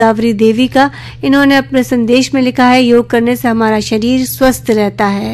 गोदावरी देवी का। इन्होंने अपने संदेश में लिखा है, योग करने से हमारा शरीर स्वस्थ रहता है।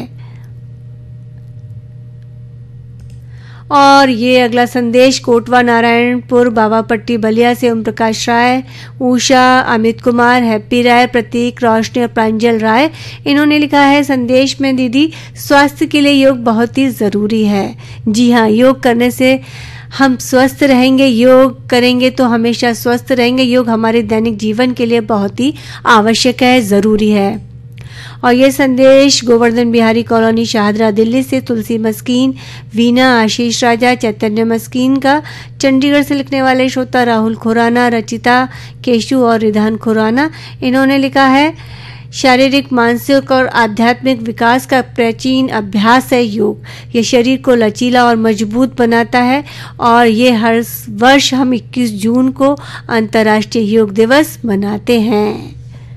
और ये अगला संदेश कोटवा नारायणपुर बाबापट्टी बलिया से ओम प्रकाश राय, उषा, अमित कुमार, हैप्पी राय, प्रतीक, रोशनी और प्रांजल राय। इन्होंने लिखा है संदेश में, दीदी स्वास्थ्य के लिए योग बहुत ही ज़रूरी है। जी हाँ, योग करने से हम स्वस्थ रहेंगे, योग करेंगे तो हमेशा स्वस्थ रहेंगे। योग हमारे दैनिक जीवन के लिए बहुत ही आवश्यक है, ज़रूरी है। और ये संदेश गोवर्धन बिहारी कॉलोनी शाहदरा दिल्ली से तुलसी मस्कीन, वीना, आशीष राजा, चैतन्य मस्कीन का। चंडीगढ़ से लिखने वाले श्रोता राहुल खुराना, रचिता, केशु और रिधान खुराना। इन्होंने लिखा है, शारीरिक, मानसिक और आध्यात्मिक विकास का प्राचीन अभ्यास है योग। ये शरीर को लचीला और मजबूत बनाता है और ये हर वर्ष हम 21 जून को अंतर्राष्ट्रीय योग दिवस मनाते हैं।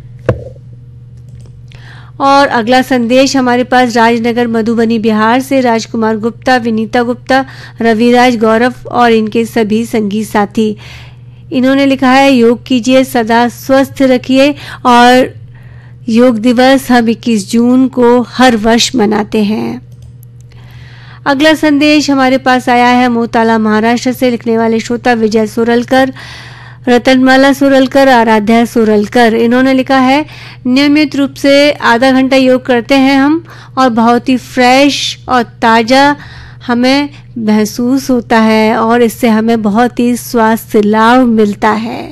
और अगला संदेश हमारे पास राजनगर मधुबनी बिहार से राजकुमार गुप्ता, विनीता गुप्ता, रविराज, गौरव और इनके सभी संगी साथी। इन्होंने लिखा है, योग कीजिए, सदा स्वस्थ रखिए। और योग दिवस हम 21 जून को हर वर्ष मनाते हैं। अगला संदेश हमारे पास आया है मोताला महाराष्ट्र से लिखने वाले श्रोता विजय सुरलकर, रतनमाला सुरलकर, आराध्या सुरलकर। इन्होंने लिखा है, नियमित रूप से आधा घंटा योग करते हैं हम और बहुत ही फ्रेश और ताज़ा हमें महसूस होता है और इससे हमें बहुत ही स्वास्थ्य लाभ मिलता है।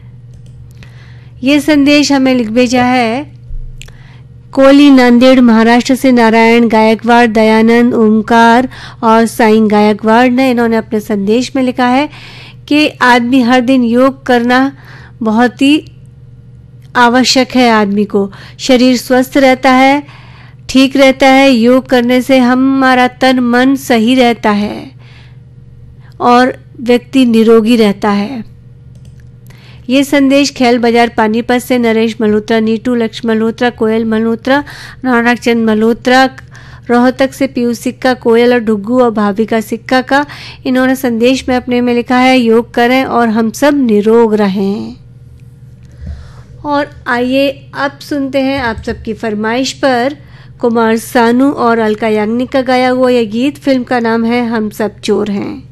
ये संदेश हमें लिख भेजा है कोली नांदेड़ महाराष्ट्र से नारायण गायकवाड़, दयानंद, ओमकार और साईं गायकवाड़ ने। इन्होंने अपने संदेश में लिखा है कि आदमी हर दिन योग करना बहुत ही आवश्यक है। आदमी को शरीर स्वस्थ रहता है, ठीक रहता है। योग करने से हमारा तन मन सही रहता है और व्यक्ति निरोगी रहता है। ये संदेश खेल बाजार पानीपत से नरेश मल्होत्रा, नीटू, लक्ष्मण मल्होत्रा, कोयल मल्होत्रा, नानक चंद मल्होत्रा, रोहतक से पीयूष सिक्का, कोयल और डुग्गू और भाविका सिक्का का। इन्होंने संदेश में अपने में लिखा है, योग करें और हम सब निरोग रहें। और आइए अब सुनते हैं आप सबकी फरमाइश पर कुमार सानू और अलका याग्निक का गाया हुआ यह गीत। फिल्म का नाम है हम सब चोर हैं।